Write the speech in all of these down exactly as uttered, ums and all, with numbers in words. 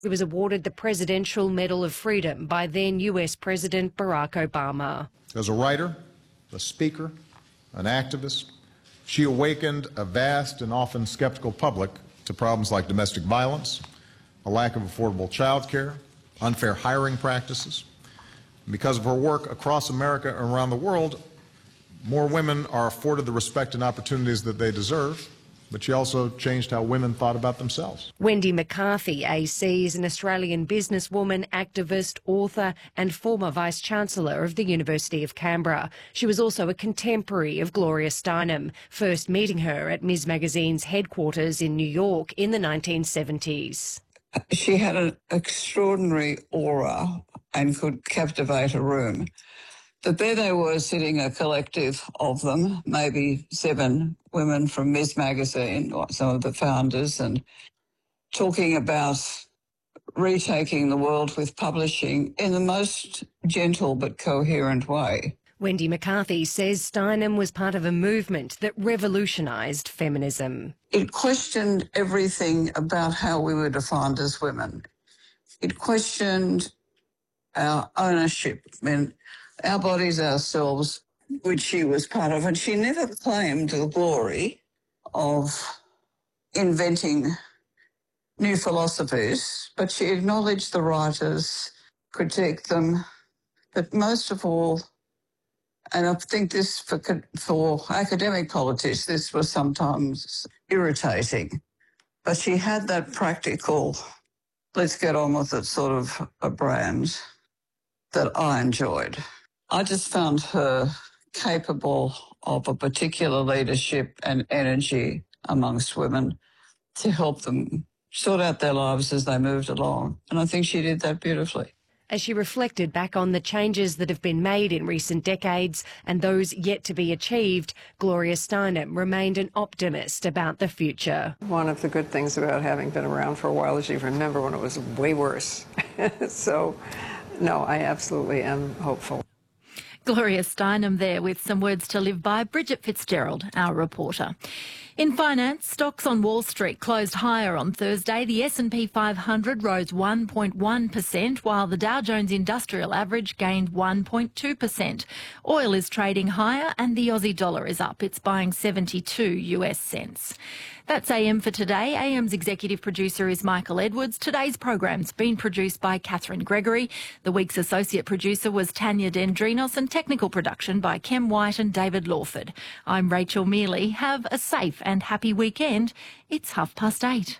He was awarded the Presidential Medal of Freedom by then U S President Barack Obama. As a writer, a speaker, an activist, she awakened a vast and often skeptical public to problems like domestic violence, a lack of affordable child care, unfair hiring practices. And because of her work across America and around the world, more women are afforded the respect and opportunities that they deserve, but she also changed how women thought about themselves. Wendy McCarthy, A C, is an Australian businesswoman, activist, author and former Vice-Chancellor of the University of Canberra. She was also a contemporary of Gloria Steinem, first meeting her at Ms Magazine's headquarters in New York in the nineteen seventies. She had an extraordinary aura and could captivate a room. But there they were sitting, a collective of them, maybe seven women from Ms Magazine, some of the founders, and talking about retaking the world with publishing in the most gentle but coherent way. Wendy McCarthy says Steinem was part of a movement that revolutionised feminism. It questioned everything about how we were defined as women. It questioned our ownership, I mean, our bodies, ourselves, which she was part of. And she never claimed the glory of inventing new philosophies, but she acknowledged the writers, critiqued them, but most of all, and I think this for, for academic politics, this was sometimes irritating, but she had that practical, let's get on with it sort of a brand that I enjoyed. I just found her capable of a particular leadership and energy amongst women to help them sort out their lives as they moved along. And I think she did that beautifully. As she reflected back on the changes that have been made in recent decades and those yet to be achieved, Gloria Steinem remained an optimist about the future. One of the good things about having been around for a while is you remember when it was way worse. So, no, I absolutely am hopeful. Gloria Steinem there with some words to live by. Bridget Fitzgerald, our reporter. In finance, stocks on Wall Street closed higher on Thursday. The S and P five hundred rose one point one percent, while the Dow Jones Industrial Average gained one point two percent. Oil is trading higher and the Aussie dollar is up. It's buying seventy-two U S cents. That's A M for today. A M's executive producer is Michael Edwards. Today's program's been produced by Catherine Gregory. The week's associate producer was Tanya Dendrinos, and technical production by Kem White and David Lawford. I'm Rachel Mealy. Have a safe and happy weekend. It's half past eight.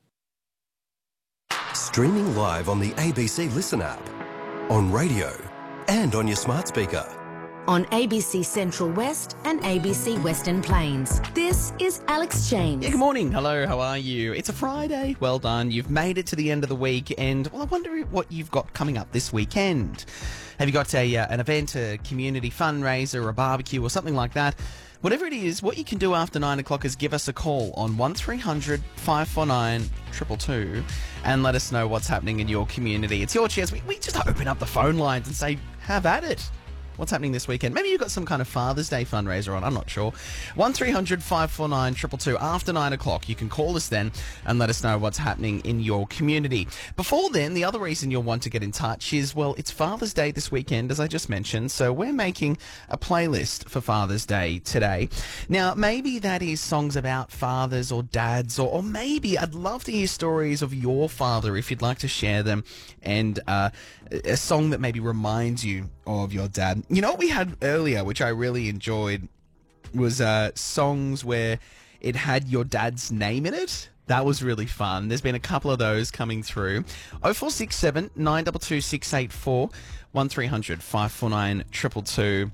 Streaming live on the A B C Listen app, on radio and on your smart speaker. On A B C Central West and A B C Western Plains. This is Alex James. Yeah, good morning. Hello, how are you? It's a Friday. Well done. You've made it to the end of the week, and well, I wonder what you've got coming up this weekend. Have you got a uh, an event, a community fundraiser, a barbecue or something like that? Whatever it is, what you can do after nine o'clock is give us a call on one three hundred five four nine two two two and let us know what's happening in your community. It's your chance. We, we just open up the phone lines and say, have at it. What's happening this weekend? Maybe you've got some kind of Father's Day fundraiser on, I'm not sure. one three hundred five four nine two two two. After nine o'clock, you can call us then and let us know what's happening in your community. Before then, the other reason you'll want to get in touch is, well, it's Father's Day this weekend, as I just mentioned, so we're making a playlist for Father's Day today. Now, maybe that is songs about fathers or dads, or, or maybe I'd love to hear stories of your father if you'd like to share them, and uh, a song that maybe reminds you of your dad. You know what we had earlier, which I really enjoyed, was uh, songs where it had your dad's name in it. That was really fun. There's been a couple of those coming through. oh four six seven nine two two six eight four, one three hundred five four nine two two two.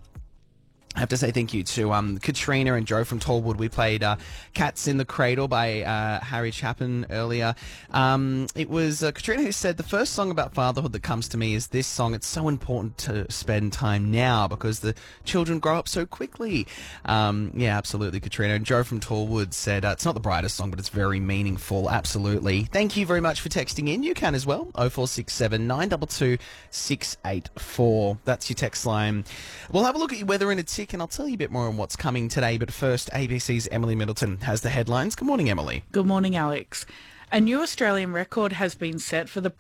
I have to say thank you to um, Katrina and Joe from Tallwood. We played uh, Cats in the Cradle by uh, Harry Chapin earlier. Um, it was uh, Katrina who said, the first song about fatherhood that comes to me is this song. It's so important to spend time now because the children grow up so quickly. Um, yeah, absolutely, Katrina. And Joe from Tallwood said, uh, it's not the brightest song, but it's very meaningful. Absolutely. Thank you very much for texting in. You can as well. oh four six seven nine two two six eight four. That's your text line. We'll have a look at your weather in a tick, and I'll tell you a bit more on what's coming today. But first, A B C's Emily Middleton has the headlines. Good morning, Emily. Good morning, Alex. A new Australian record has been set for the